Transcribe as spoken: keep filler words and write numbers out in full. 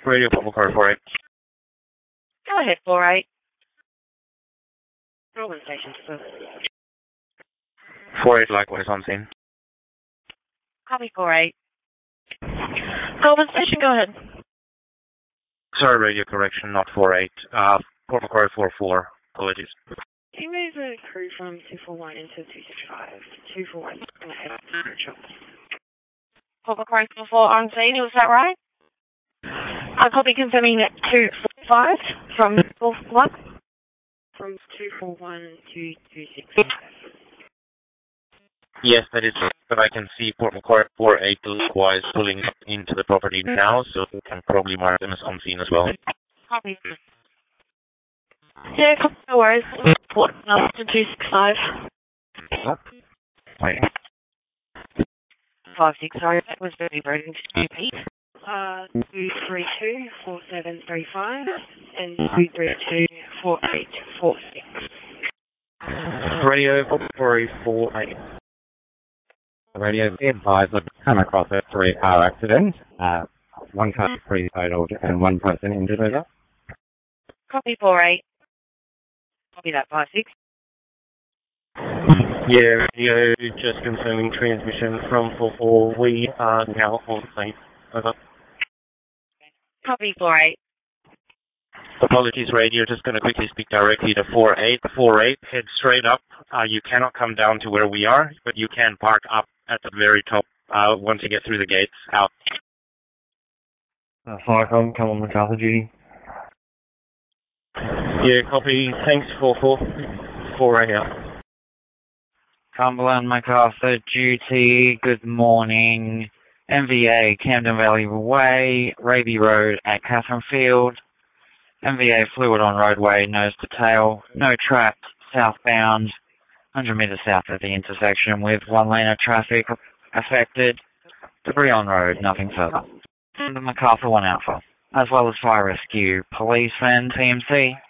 Radio Purple Car four eight. Go ahead, four eight. Melbourne Station, sir. four eight likewise on scene. Copy, four eight. Melbourne Station, go ahead. Sorry, radio correction, not four eight. Uh, Purple Car four four. Apologies. Can you move the crew from two four one into two six five? two four one, go ahead. Purple Car four four on scene, was that right? I copy confirming that two four five from four one. From two four one to two six five. Yes, that is, but I can see Purple Car four eight likewise pulling up into the property now, so we can probably mark them as on scene as well. Copy. Yeah, no worries. Port up to two six five. What? Wait. Five six, sorry, that was very rude. Repeat. Uh, two three two four seven three five and two three two four eight four six. Radio four four eight. Radio advised that come across a three-car accident. Uh, one car is pretty totaled and one person injured with it. Copy four eight. Copy that five six. Yeah, radio just confirming transmission from four four. We are now on site. Over. Copy four eight. Apologies, radio. Just going to quickly speak directly to four eight. four eight, head straight up. Uh, you cannot come down to where we are, but you can park up at the very top uh, once you get through the gates. Out. Uh, Firecom, come on MacArthur duty. Yeah, copy. Thanks, four four. four eight out. Cumberland MacArthur duty. Good morning. M V A, Camden Valley Way, Raby Road at Catherine Field. M V A fluid on roadway, nose to tail, no trapped, southbound, one hundred metres south of the intersection with one lane of traffic affected. Debris on road, nothing further. The MacArthur one Alpha, as well as fire rescue, police and T M C.